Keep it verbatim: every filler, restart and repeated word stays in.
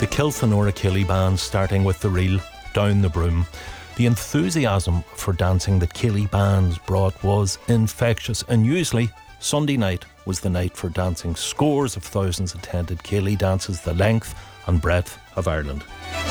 The Kilfenora Killy band starting with the reel Down the Broom. The enthusiasm for dancing that Killy bands brought was infectious, and usually Sunday night was the night for dancing. Scores of thousands attended Killy dances the length and breadth of Ireland.